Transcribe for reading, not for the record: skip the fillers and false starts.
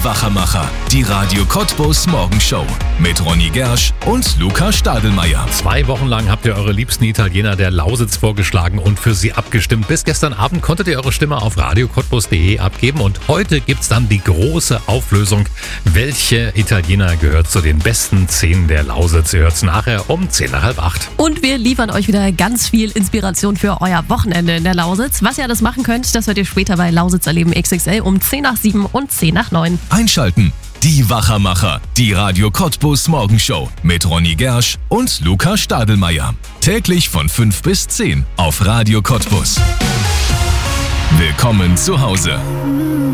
Wachermacher, die Radio Cottbus Morgenshow mit Ronny Gersch und Luca Stadelmeier. 2 Wochen lang habt ihr eure liebsten Italiener der Lausitz vorgeschlagen und für sie abgestimmt. Bis gestern Abend konntet ihr eure Stimme auf radiocottbus.de abgeben und heute gibt's dann die große Auflösung. Welche Italiener gehört zu den besten 10 der Lausitz? Ihr hört's nachher um 7:50. Und wir liefern euch wieder ganz viel Inspiration für euer Wochenende in der Lausitz. Was ihr alles machen könnt, das hört ihr später bei Lausitz erleben XXL um 7:10 und 8:10. Einschalten. Die Wachermacher, die Radio Cottbus Morgenshow mit Ronny Gersch und Luca Stadelmeier. Täglich von 5 bis 10 auf Radio Cottbus. Willkommen zu Hause.